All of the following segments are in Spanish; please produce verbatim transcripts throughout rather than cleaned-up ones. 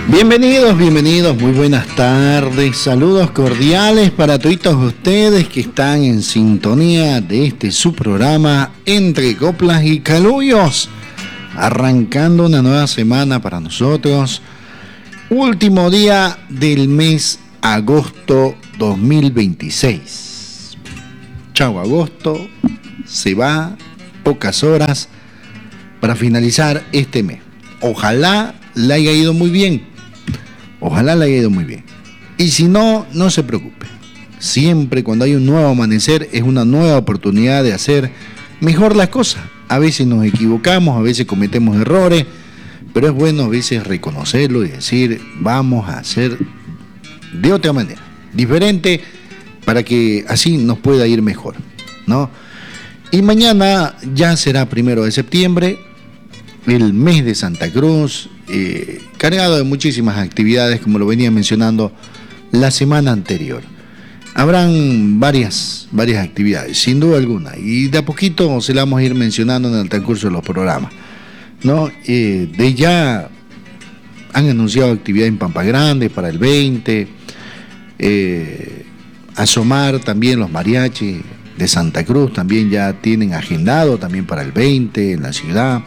Bienvenidos, bienvenidos, muy buenas tardes, saludos cordiales para todos ustedes que están en sintonía de este su programa Entre Coplas y Calullos, arrancando una nueva semana para nosotros, último día del mes agosto dos mil veintiséis. Chau agosto, se va, pocas horas para finalizar este mes. Ojalá le haya ido muy bien. Ojalá le haya ido muy bien. Y si no, no se preocupe. Siempre cuando hay un nuevo amanecer es una nueva oportunidad de hacer mejor las cosas. A veces nos equivocamos, a veces cometemos errores, pero es bueno a veces reconocerlo y decir, vamos a hacer de otra manera, diferente, para que así nos pueda ir mejor, ¿no? Y mañana ya será primero de septiembre, el mes de Santa Cruz, eh, cargado de muchísimas actividades, como lo venía mencionando la semana anterior. Habrán varias, varias actividades, sin duda alguna, y de a poquito se las vamos a ir mencionando en el transcurso de los programas, ¿no? Eh, de ya han anunciado actividad en Pampa Grande para el veinte, eh, Asomar también los mariachis de Santa Cruz, también ya tienen agendado también para el veinte en la ciudad.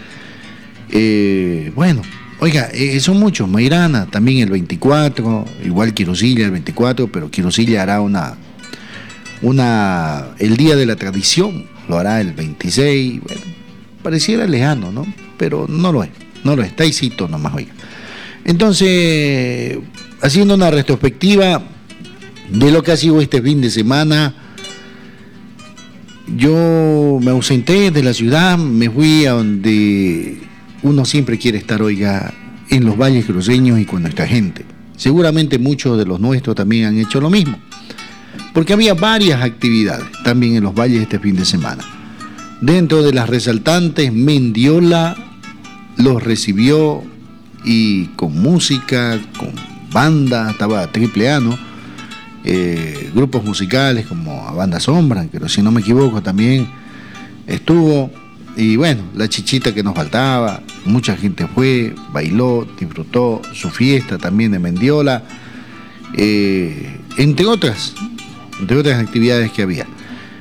Eh, bueno, oiga, eh, son muchos. Mairana también el veinticuatro, igual Quirosilla el veinticuatro, pero Quirosilla hará una, una, el Día de la Tradición, lo hará el veintiséis, bueno, pareciera lejano, ¿no? Pero no lo es, no lo es, está ahícito nomás, oiga. Entonces, haciendo una retrospectiva de lo que ha sido este fin de semana, yo me ausenté de la ciudad, me fui a donde uno siempre quiere estar, oiga, en los valles cruceños y con nuestra gente. Seguramente muchos de los nuestros también han hecho lo mismo, porque había varias actividades también en los valles este fin de semana. Dentro de las resaltantes, Mendiola los recibió y con música, con banda, estaba Triple A, ¿no? Eh, grupos musicales como a Banda Sombra, pero si no me equivoco también estuvo. Y bueno, la chichita que nos faltaba, mucha gente fue, bailó, disfrutó su fiesta también de Mendiola, eh, entre otras, entre otras actividades que había.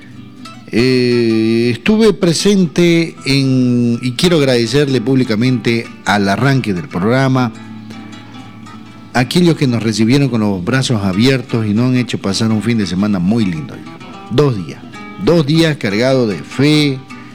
Eh, estuve presente en, y quiero agradecerle públicamente al arranque del programa, a aquellos que nos recibieron con los brazos abiertos y nos han hecho pasar un fin de semana muy lindo. Dos días, dos días cargados de fe,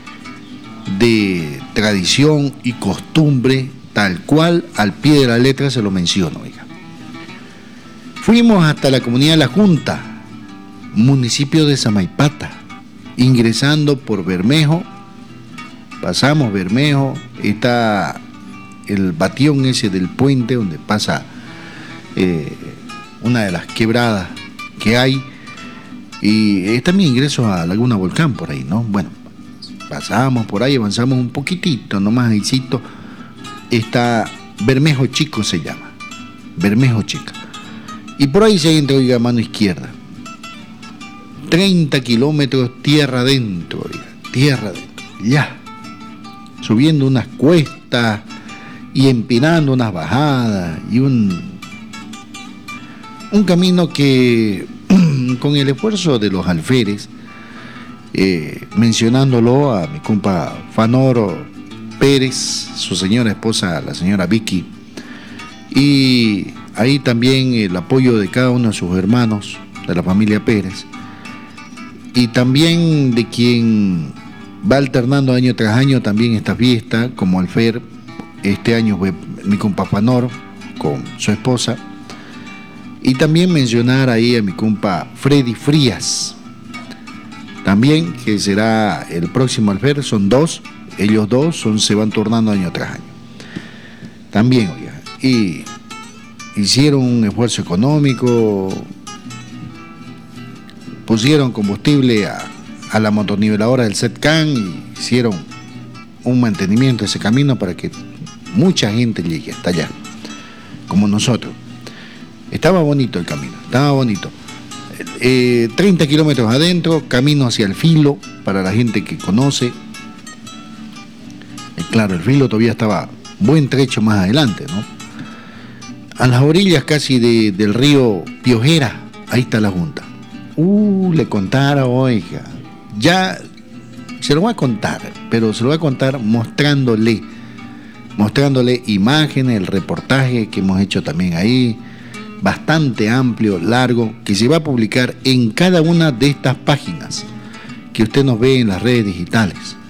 de tradición y costumbre, tal cual al pie de la letra se lo menciono, oiga. Fuimos hasta la comunidad de La Junta, municipio de Samaipata, ingresando por Bermejo, pasamos Bermejo, está el batión ese del puente donde pasa eh, una de las quebradas que hay, y es también ingreso a Laguna Volcán por ahí, ¿no? Bueno, pasamos por ahí, avanzamos un poquitito, nomás ahícito, está Bermejo Chico, se llama, Bermejo Chica. Y por ahí se entra, oiga, a mano izquierda. treinta kilómetros tierra adentro, oiga, tierra adentro, ya. Subiendo unas cuestas y empinando unas bajadas y un, un camino que, con el esfuerzo de los alférez, Eh, mencionándolo a mi compa Fanoro Pérez, su señora esposa, la señora Vicky, y ahí también el apoyo de cada uno de sus hermanos de la familia Pérez, y también de quien va alternando año tras año también esta fiesta como alfer. Este año fue mi compa Fanoro con su esposa, y también mencionar ahí a mi compa Freddy Frías también, que será el próximo alfer. Son dos, ellos dos son, se van turnando año tras año. También, oiga, y hicieron un esfuerzo económico, pusieron combustible a, a la motoniveladora del SETCAN y hicieron un mantenimiento de ese camino para que mucha gente llegue hasta allá, como nosotros. Estaba bonito el camino, estaba bonito. Eh, treinta kilómetros adentro, camino hacia el Filo, para la gente que conoce. Eh, claro, el Filo todavía estaba buen trecho más adelante, ¿no? a las orillas casi de, del río Piojera. Ahí está la junta. Uh, le contara, oiga. Ya se lo voy a contar, pero se lo voy a contar mostrándole, mostrándole imágenes, el reportaje que hemos hecho también ahí, bastante amplio, largo, que se va a publicar en cada una de estas páginas que usted nos ve en las redes digitales.